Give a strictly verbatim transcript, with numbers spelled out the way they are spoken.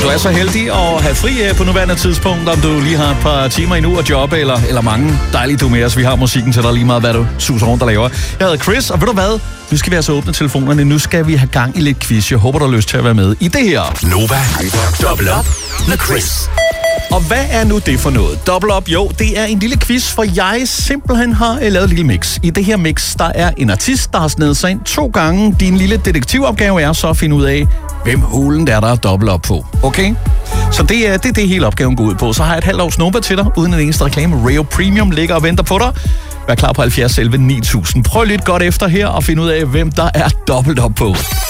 du er så heldig at have fri på nuværende tidspunkt, om du lige har et par timer endnu at jobbe, eller, eller mange dejlige du med os. Vi har musikken til dig lige meget, hvad du suser rundt og laver. Jeg hedder Chris, og ved du hvad? Nu skal vi altså åbne telefonerne. Nu skal vi have gang i lidt quiz. Jeg håber, du har lyst til at være med i det her. Nova, dobbelt op med Chris. Og hvad er nu det for noget? Double Up, jo, det er en lille quiz, for jeg simpelthen har lavet et lille mix. I det her mix, der er en artist, der har snedet sig ind to gange. Din lille detektivopgave er så at finde ud af, hvem hulen der er, der er double up på. Okay? Så det er det, det hele opgaven går ud på. Så har jeg et halvt års Nova til dig, uden en eneste reklame. Rayo Premium ligger og venter på dig. Vær klar på halvfjerds elleve ni tusind. Prøv lidt godt efter her og finde ud af, hvem der er dobbelt op på.